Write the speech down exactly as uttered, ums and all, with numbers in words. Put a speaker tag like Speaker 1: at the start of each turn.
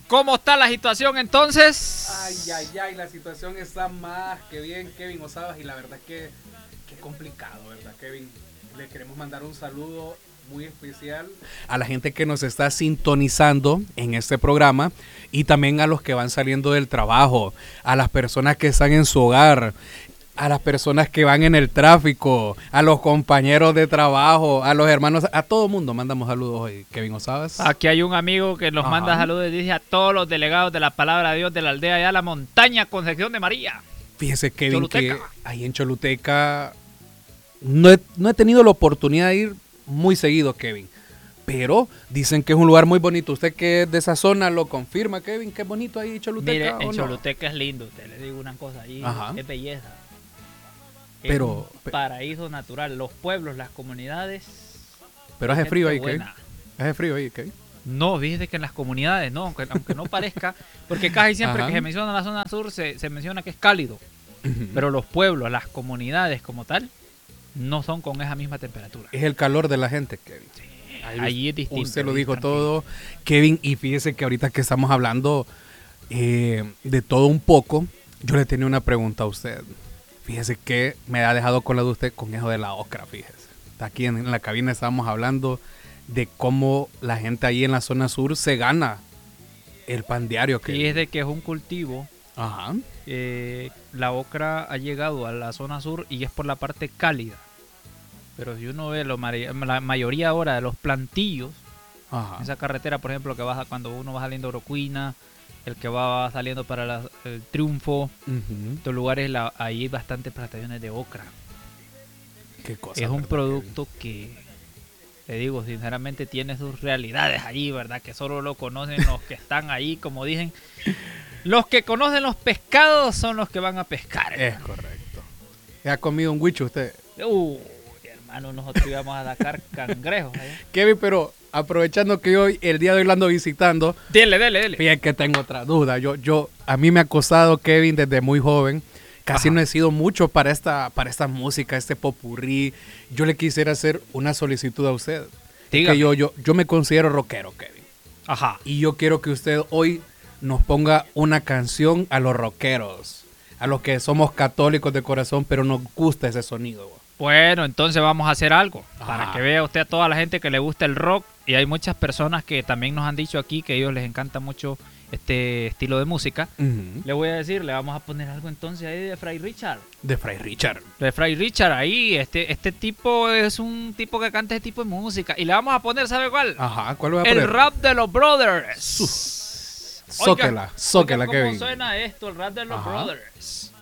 Speaker 1: ¿Cómo está la situación entonces?
Speaker 2: Ay, ay, ay, la situación está más que bien, Kevin Osabas, y la verdad que, que complicado, ¿verdad, Kevin? Le queremos mandar un saludo muy especial a la gente que nos está sintonizando en este programa y también a los que van saliendo del trabajo, a las personas que están en su hogar, a las personas que van en el tráfico, a los compañeros de trabajo, a los hermanos, a todo el mundo mandamos saludos hoy, Kevin Osabas.
Speaker 1: Aquí hay un amigo que nos
Speaker 2: Ajá.
Speaker 1: manda saludos y dice a todos los delegados de la Palabra de Dios de la aldea allá la montaña Concepción de María.
Speaker 2: Fíjese, Kevin,
Speaker 1: Choluteca.
Speaker 2: que ahí en Choluteca no he, no he tenido la oportunidad de ir muy seguido, Kevin, pero dicen que es un lugar muy bonito. Usted que es de esa zona lo confirma, Kevin, que es bonito ahí en Choluteca.
Speaker 1: Mire,
Speaker 2: ¿o
Speaker 1: en
Speaker 2: no?
Speaker 1: Choluteca es lindo, te le digo una cosa, ahí
Speaker 2: Ajá.
Speaker 1: es belleza.
Speaker 2: Pero-
Speaker 1: es un paraíso natural, los pueblos, las comunidades.
Speaker 2: Pero hace
Speaker 1: gente
Speaker 2: frío ahí, Kevin.
Speaker 1: buena.
Speaker 2: Hace frío ahí, Kevin.
Speaker 1: No, fíjate que en las comunidades, no, aunque, aunque no parezca, porque casi siempre
Speaker 2: Ajá.
Speaker 1: que se menciona la zona sur se, se menciona que es cálido, pero los pueblos, las comunidades como tal, no son con esa misma temperatura.
Speaker 2: Es el calor de la gente, Kevin. Ahí
Speaker 1: Allí es distinto.
Speaker 2: Usted lo
Speaker 1: ahí
Speaker 2: dijo
Speaker 1: tranquilo.
Speaker 2: todo, Kevin, y fíjese que ahorita que estamos hablando eh, de todo un poco, yo le tenía una pregunta a usted. Fíjese que me ha dejado con la de usted con eso de la ocra, fíjese. Aquí en, en la cabina estábamos hablando de cómo la gente ahí en la zona sur se gana el pan diario.
Speaker 1: Y es de que es un cultivo,
Speaker 2: Ajá.
Speaker 1: eh, la ocra ha llegado a la zona sur y es por la parte cálida. Pero si uno ve lo mari- la mayoría ahora de los plantillos,
Speaker 2: Ajá.
Speaker 1: esa carretera, por ejemplo, que baja cuando uno va saliendo de Orocuina, el que va saliendo para la- el Triunfo,
Speaker 2: Ujú.
Speaker 1: estos lugares, la, ahí hay bastantes plantaciones de ocra.
Speaker 2: Qué cosa.
Speaker 1: Es un
Speaker 2: ¿verdad,
Speaker 1: producto que, le digo, sinceramente tiene sus realidades allí, ¿verdad? Que solo lo conocen los que están ahí, como dicen. Los que conocen los pescados son los que van a pescar.
Speaker 2: Kevin? Es correcto. ¿Ha comido un huicho usted?
Speaker 1: Uh, hermano, nosotros íbamos a sacar cangrejos allá.
Speaker 2: Kevin, pero aprovechando que hoy, el día de hoy lo ando visitando,
Speaker 1: Dele, dele, dele.
Speaker 2: fíjate que tengo otra duda. Yo, yo, a mí me ha costado, Kevin, desde muy joven. Casi
Speaker 1: Ajá.
Speaker 2: no he sido mucho para esta, para esta música, este popurrí. Yo le quisiera hacer una solicitud a usted.
Speaker 1: Dígame.
Speaker 2: Que yo, yo, yo me considero rockero, Kevin.
Speaker 1: Ajá.
Speaker 2: Y yo quiero que usted hoy nos ponga una canción a los rockeros. A los que somos católicos de corazón, pero nos gusta ese sonido.
Speaker 1: Bueno, entonces vamos a hacer algo. Para
Speaker 2: Ajá.
Speaker 1: que vea usted a toda la gente que le gusta el rock. Y hay muchas personas que también nos han dicho aquí que a ellos les encanta mucho este estilo de música.
Speaker 2: Ujú.
Speaker 1: Le voy a decir, le vamos a poner algo entonces ahí de Fray Richard.
Speaker 2: De Fray Richard.
Speaker 1: De Fray Richard ahí, este, este tipo es un tipo que canta ese tipo de música. Y le vamos a poner, ¿sabe cuál?
Speaker 2: Ajá, ¿cuál voy a
Speaker 1: El
Speaker 2: poner?
Speaker 1: rap de los brothers.
Speaker 2: Zóquela, zóquela,
Speaker 1: Oiga, ¿cómo
Speaker 2: Kevin.
Speaker 1: suena esto, el rap de los
Speaker 2: Ajá.
Speaker 1: brothers?